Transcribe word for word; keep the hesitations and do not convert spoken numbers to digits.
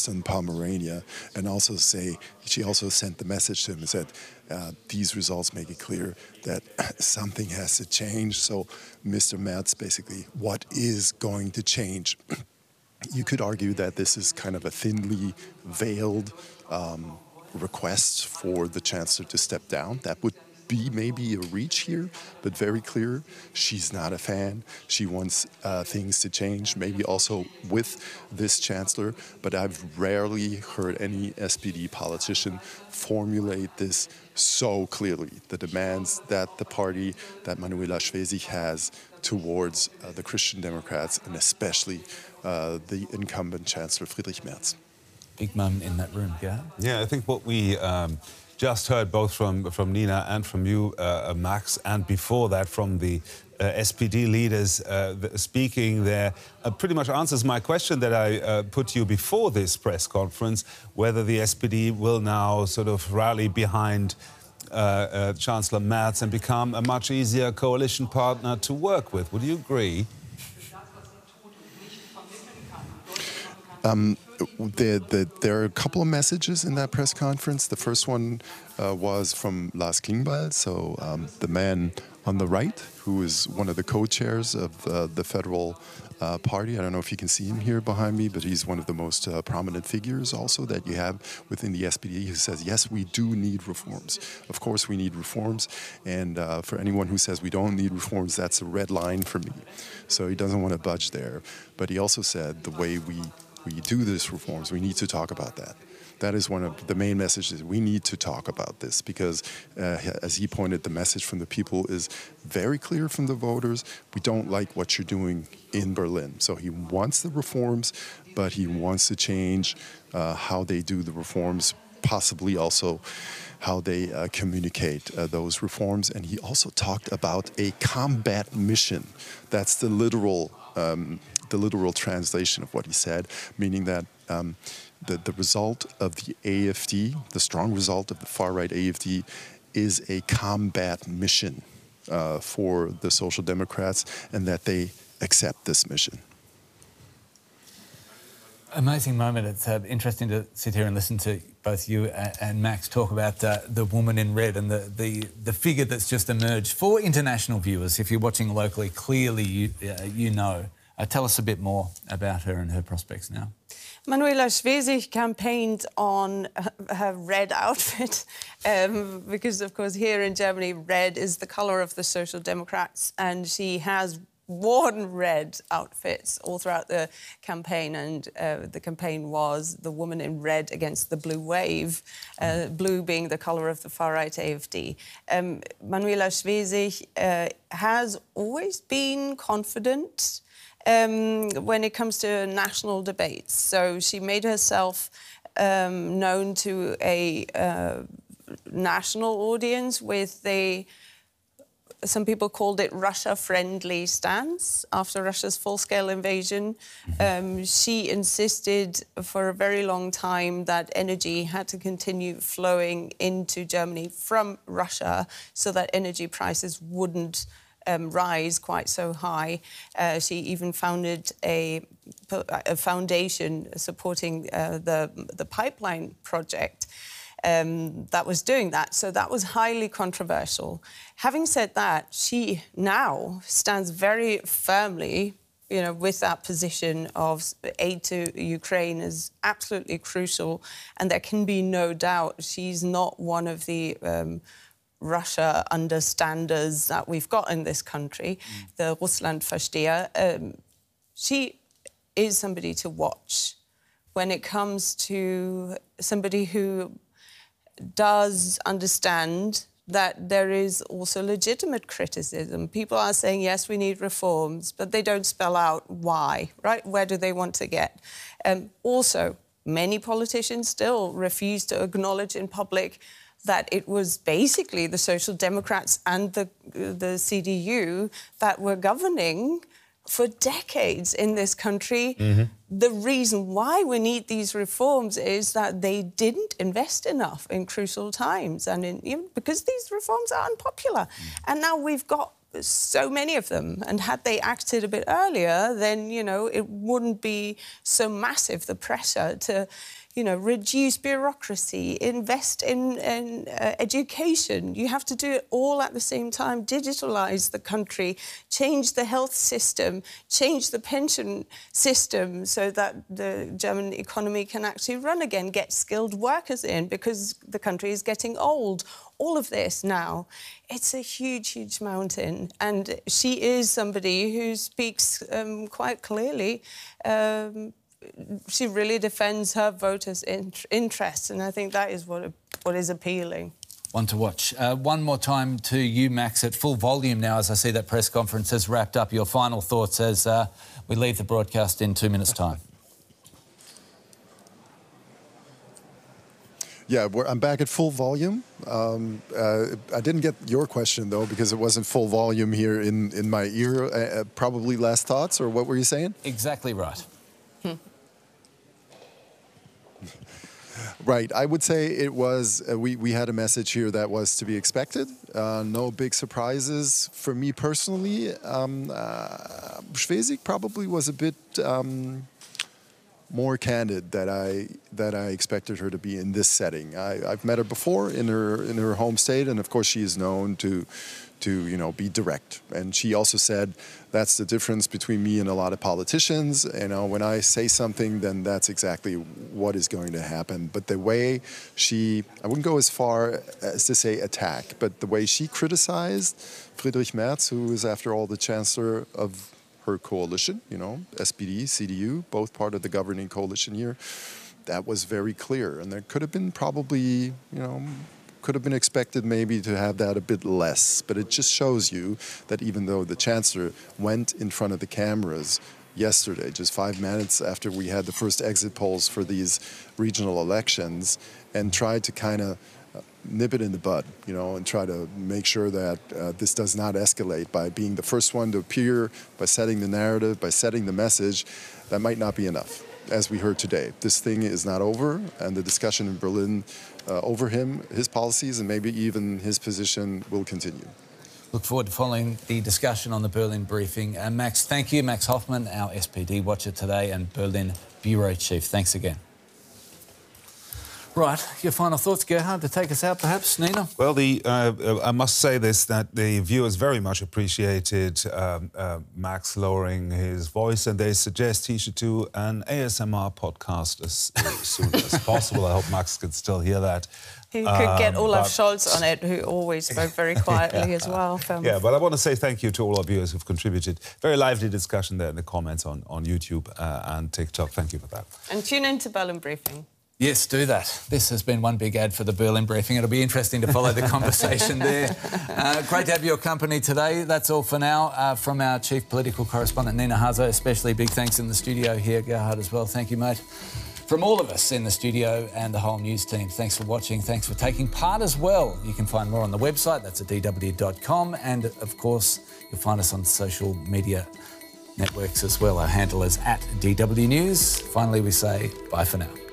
on Pomerania, and also say, she also sent the message to him and said, uh, these results make it clear that something has to change. So Mister Merz, basically, what is going to change? You could argue that this is kind of a thinly veiled um, request for the Chancellor to step down. That would be maybe a reach here, but very clear she's not a fan. She wants uh, things to change, maybe also with this Chancellor, but I've rarely heard any S P D politician formulate this so clearly, the demands that the party, that Manuela Schwesig has towards uh, the Christian Democrats, and especially uh, the incumbent Chancellor Friedrich Merz. Big moment in that room, yeah? Yeah, I think what we um, just heard both from, from Nina and from you, uh, Max, and before that from the uh, S P D leaders uh, speaking there, uh, pretty much answers my question that I uh, put to you before this press conference, whether the S P D will now sort of rally behind uh, uh, Chancellor Merz and become a much easier coalition partner to work with. Would you agree? Um, the, the, there are a couple of messages in that press conference. The first one uh, was from Lars Klingbeil, so um, the man on the right, who is one of the co-chairs of uh, the federal uh, party. I don't know if you can see him here behind me, but he's one of the most uh, prominent figures also that you have within the S P D, who says, yes, we do need reforms. Of course we need reforms, and uh, for anyone who says we don't need reforms, that's a red line for me. So he doesn't want to budge there. But he also said the way we we do these reforms, we need to talk about that. That is one of the main messages. We need to talk about this because, uh, as he pointed, the message from the people is very clear from the voters. We don't like what you're doing in Berlin. So he wants the reforms, but he wants to change uh, how they do the reforms, possibly also how they uh, communicate uh, those reforms. And he also talked about a combat mission. That's the literal um, the literal translation of what he said, meaning that um, the, the result of the A F D, the strong result of the far-right A F D, is a combat mission uh, for the Social Democrats, and that they accept this mission. Amazing moment. It's uh, interesting to sit here and listen to both you and Max talk about uh, the woman in red and the, the, the figure that's just emerged. For international viewers, if you're watching locally, clearly you, uh, you know. Uh, tell us a bit more about her and her prospects now. Manuela Schwesig campaigned on her red outfit um, because, of course, here in Germany, red is the colour of the Social Democrats, and she has worn red outfits all throughout the campaign, and uh, the campaign was the woman in red against the blue wave, uh, blue being the colour of the far-right A F D. Um, Manuela Schwesig uh, has always been confident Um, when it comes to national debates. So she made herself um, known to a uh, national audience with the, some people called it Russia-friendly stance after Russia's full-scale invasion. Mm-hmm. um, she insisted for a very long time that energy had to continue flowing into Germany from Russia so that energy prices wouldn't Um, rise quite so high. Uh, she even founded a, a foundation supporting uh, the, the pipeline project um, that was doing that. So that was highly controversial. Having said that, she now stands very firmly, you know, with that position of aid to Ukraine is absolutely crucial, and there can be no doubt she's not one of the um, Russia understanders that we've got in this country, mm. the Russlandversteher. Um, she is somebody to watch when it comes to somebody who does understand that there is also legitimate criticism. People are saying, yes, we need reforms, but they don't spell out why, right? Where do they want to get? Um, also, many politicians still refuse to acknowledge in public that it was basically the Social Democrats and the, the C D U that were governing for decades in this country. Mm-hmm. The reason why we need these reforms is that they didn't invest enough in crucial times, and in, even because these reforms are unpopular. Mm. And now we've got so many of them. And had they acted a bit earlier, then, you know, it wouldn't be so massive, the pressure to, you know, reduce bureaucracy, invest in, in uh, education. You have to do it all at the same time, digitalise the country, change the health system, change the pension system so that the German economy can actually run again, get skilled workers in because the country is getting old. All of this now, it's a huge, huge mountain. And she is somebody who speaks um, quite clearly. Um, she really defends her voters' in interests, and I think that is what, what is appealing. One to watch. Uh, one more time to you, Max, at full volume now, as I see that press conference has wrapped up. Your final thoughts as uh, we leave the broadcast in two minutes' time. Yeah, we're, I'm back at full volume. Um, uh, I didn't get your question, though, because it wasn't full volume here in, in my ear. Uh, probably last thoughts, or what were you saying? Exactly right. Right. I would say it was, uh, we, we had a message here that was to be expected. Uh, no big surprises. For me personally, um, uh, Schwesig probably was a bit um, more candid that I that I expected her to be in this setting. I, I've met her before in her in her home state, and of course she is known to to you know be direct. And she also said that's the difference between me and a lot of politicians. You know, when I say something, then that's exactly what is going to happen. But the way she, I wouldn't go as far as to say attack, but the way she criticized Friedrich Merz, who is after all the chancellor of her coalition, you know, S P D, C D U, both part of the governing coalition here, that was very clear. And there could have been probably, you know, could have been expected maybe to have that a bit less. But it just shows you that even though the chancellor went in front of the cameras yesterday, just five minutes after we had the first exit polls for these regional elections, and tried to kind of nip it in the bud, you know, and try to make sure that uh, this does not escalate by being the first one to appear, by setting the narrative, by setting the message, that might not be enough. As we heard today, this thing is not over, and the discussion in Berlin uh, over him, his policies, and maybe even his position will continue. Look forward to following the discussion on the Berlin briefing. Uh, Max, thank you. Max Hoffman, our S P D watcher today and Berlin Bureau Chief. Thanks again. Right, your final thoughts, Gerhard, to take us out, perhaps, Nina? Well, the uh, I must say this, that the viewers very much appreciated um, uh, Max lowering his voice, and they suggest he should do an A S M R podcast as, as soon as possible. I hope Max can still hear that. He could get Um, Olaf but- Scholz on it, who always spoke very quietly as well. From Yeah, but I want to say thank you to all our viewers who've contributed. Very lively discussion there in the comments on, on YouTube uh, and TikTok. Thank you for that. And tune in to Berlin Briefing. Yes, do that. This has been one big ad for the Berlin briefing. It'll be interesting to follow the conversation there. Uh, great to have your company today. That's all for now. Uh, from our chief political correspondent, Nina Hazo, especially big thanks in the studio here, Gerhard, as well. Thank you, mate. From all of us in the studio and the whole news team, thanks for watching. Thanks for taking part as well. You can find more on the website. That's at d w dot com. And, of course, you'll find us on social media networks as well. Our handle is at D W News. Finally, we say bye for now.